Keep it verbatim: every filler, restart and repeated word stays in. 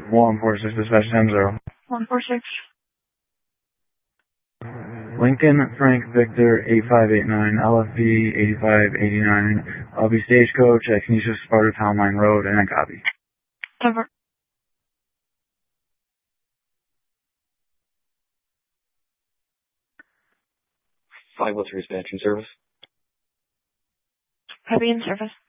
one four six, dispatch ten zero. one four six. Lincoln Frank Victor eight five eight nine, L F B eighty-five eighty-nine, I'll be Stagecoach at Canisius Sparta Town Line Road, and I copy. Over. five oh three dispatching service. Copy in service.